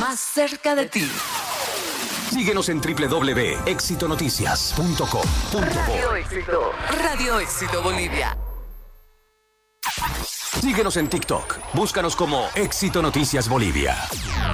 más cerca de ti. Síguenos en www.exitonoticias.com.bo. Radio Éxito. Radio Éxito Bolivia. Síguenos en TikTok. Búscanos como Éxito Noticias Bolivia.